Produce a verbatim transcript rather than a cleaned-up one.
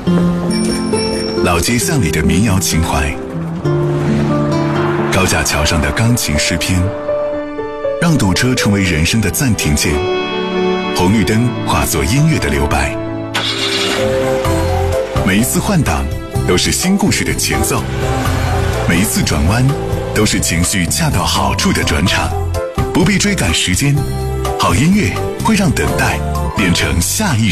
老街巷里的民谣情怀，高架桥上的钢琴诗篇，让堵车成为人生的暂停键，红绿灯化作音乐的留白。每一次换挡都是新故事的前奏，每一次转弯都是情绪恰到好处的转场。不必追赶时间，好音乐会让等待变成下一